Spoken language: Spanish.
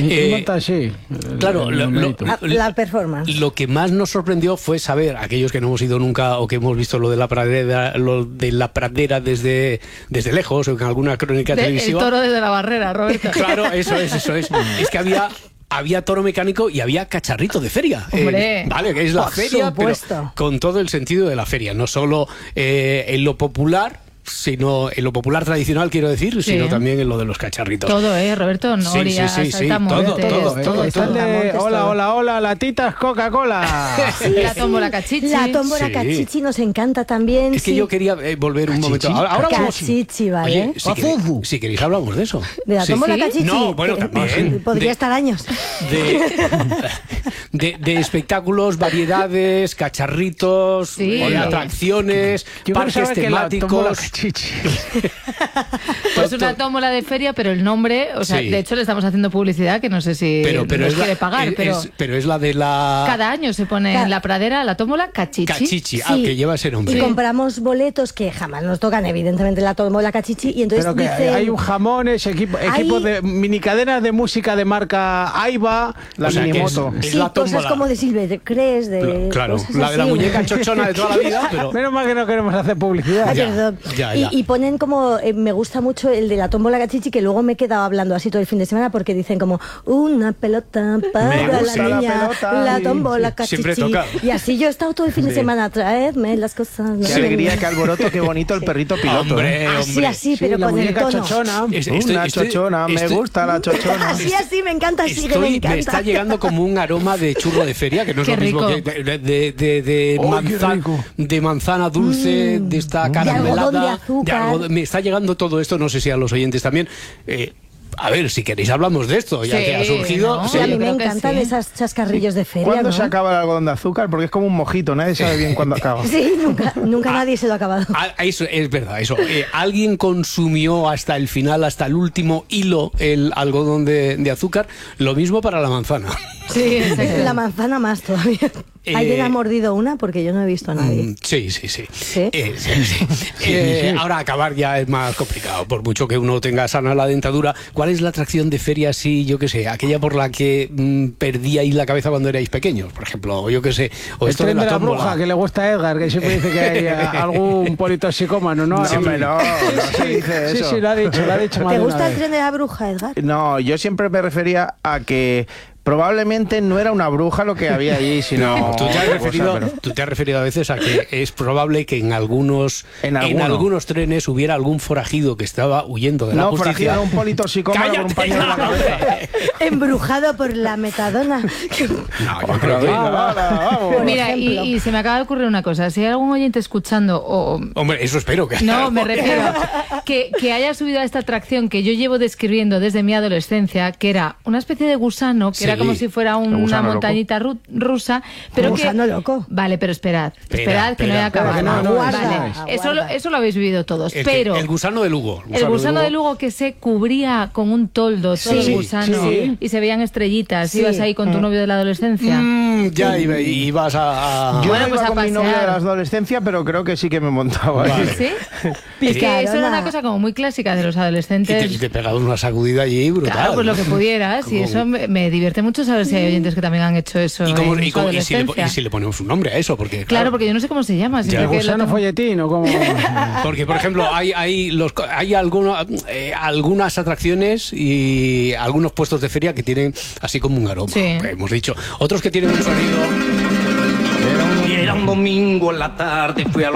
Claro, la performance. Lo que más nos sorprendió fue saber, aquellos que no hemos ido nunca o que hemos visto lo de la pradera desde lejos o en alguna crónica televisiva. El toro desde la barrera, Roberto. Claro, eso es. Es que había toro mecánico y había cacharrito de feria. Vale, que es la feria, supuesto. Pero con todo el sentido de la feria. No solo en lo popular, sino en lo popular tradicional, quiero decir, sino también en lo de los cacharritos. Todo, Roberto, Noria, todo. Hola, latitas Coca-Cola. Sí, la tómbola cachichi. La tómbola cachichi nos encanta también. Es que yo quería volver un momento. Ahora cachichi, ¿vale? Oye, si queréis hablamos de eso. ¿De la tómbola cachichi? No, bueno, también. Podría estar años. De espectáculos, variedades, cacharritos, atracciones, parques temáticos. Pues una tómbola de feria, pero el nombre, de hecho le estamos haciendo publicidad que no sé si nos quiere pagar, pero es la de la... Cada año se pone en la pradera la tómbola cachichi. Cachichi, que lleva ese nombre. Y compramos boletos que jamás nos tocan, evidentemente, la tómbola cachichi, y entonces pero que hay un jamones, equipos de minicadenas de música de marca Aiba, la minimoto. Sí, cosas como de Silvestres, claro, la de la muñeca chochona de toda la vida, pero... Menos mal que no queremos hacer publicidad. Perdón. Y ponen como, me gusta mucho el de la tómbola cachichi, que luego me he quedado hablando así todo el fin de semana, porque dicen como una pelota para la niña, la tómbola cachichi. Siempre toca. Y así yo he estado todo el fin de semana, traedme las cosas. Qué alegría, qué alboroto, qué bonito el perrito piloto. Hombre. Así, pero con el tono. Chochona. Una chochona, me gusta la chochona. Así, me encanta, así que me encanta. Me está llegando como un aroma de churro de feria, que no es lo mismo que de manzana dulce, de esta caramelada. Me está llegando todo esto, no sé si a los oyentes también. A ver, si queréis hablamos de esto, ya que ha surgido. A mí me encantan esas chascarrillos de feria. ¿Cuándo se acaba el algodón de azúcar? Porque es como un mojito, nadie sabe bien cuándo acaba. Sí, nunca nadie se lo ha acabado. Eso es verdad, eso. Alguien consumió hasta el final, hasta el último hilo, el algodón de azúcar. Lo mismo para la manzana. Sí, la manzana más todavía. ¿Alguien ha mordido una? Porque yo no he visto a nadie. Sí. Ahora acabar ya es más complicado, por mucho que uno tenga sana la dentadura. ¿Cuál es la atracción de feria así, yo qué sé, aquella por la que perdíais la cabeza cuando erais pequeños, por ejemplo, o yo qué sé, o esto de la bruja que le gusta a Edgar, que siempre dice que hay algún politoxicómano, ¿no? No se dice eso. Sí, lo ha dicho. ¿Te gusta el tren de la bruja, Edgar? No, yo siempre me refería a que probablemente no era una bruja lo que había allí, sino... No, tú te has referido a veces a que es probable que en algunos trenes hubiera algún forajido que estaba huyendo de la justicia. No, forajido, un politoxicómano con un pañuelo en la cabeza. Embrujado por la metadona. No, yo creo que... Mira, y se me acaba de ocurrir una cosa. Si hay algún oyente escuchando Hombre, eso espero que... No, me refiero que haya subido a esta atracción que yo llevo describiendo desde mi adolescencia, que era una especie de gusano, que era como si fuera una montañita rusa, pero un gusano loco. Vale, pero esperad que no he acabado. Vale, eso lo habéis vivido todos, pero el gusano de Lugo. El gusano de Lugo que se cubría con un toldo, todo el gusano, y se veían estrellitas. Ibas ahí con tu novio de la adolescencia. Ya ibas a... Yo no iba con mi novio de la adolescencia, pero creo que sí que me montaba. Vale. ¿Sí? Es que eso era una cosa como muy clásica de los adolescentes. Y te pegabas una sacudida allí brutal. Claro, pues lo que pudieras, y eso me divierte mucho saber si hay oyentes que también han hecho eso. ¿Y si le ponemos un nombre a eso? Porque, claro, porque yo no sé cómo se llama. ¿El gusano folletín o cómo? Porque, por ejemplo, hay algunas atracciones y algunos puestos de feria que tienen así como un aroma, hemos dicho. Otros que tienen un sonido... Era un domingo en la tarde, fui a